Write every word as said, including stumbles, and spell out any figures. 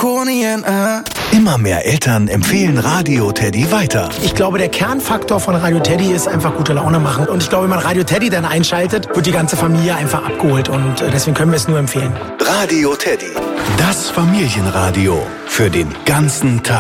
draconian. Uh. Immer mehr Eltern empfehlen Radio Teddy weiter. Ich glaube, der Kernfaktor von Radio Teddy ist einfach gute Laune machen. Und ich glaube, wenn man Radio Teddy dann einschaltet, wird die ganze Familie einfach abgeholt. Und deswegen können wir es nur empfehlen. Radio Teddy, das Familienradio für den ganzen Tag.